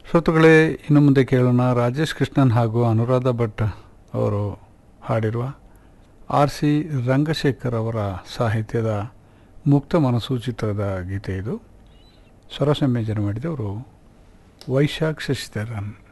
ಶ್ರೋತೃಗಳೇ, ಇನ್ನು ಮುಂದೆ ಕೇಳೋಣ ರಾಜೇಶ್ ಕೃಷ್ಣನ್ ಹಾಗೂ ಅನುರಾಧ ಭಟ್ ಅವರು ಹಾಡಿರುವ ಆರ್ ಸಿ ರಂಗಶೇಖರ್ ಅವರ ಸಾಹಿತ್ಯದ ಮುಕ್ತ ಮನಸ್ಸು ಚಿತ್ರದ ಗೀತೆ. ಇದು ಸ್ವರ ಸಂಯೋಜನೆ ಮಾಡಿದವರು ವೈಶಾಖ್ ಶಶಿಧರನ್.